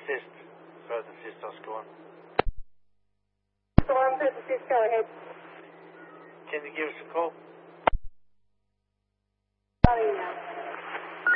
assist. Further assist, Oscar 1. Storm, further assist, go ahead. Can you give us a call?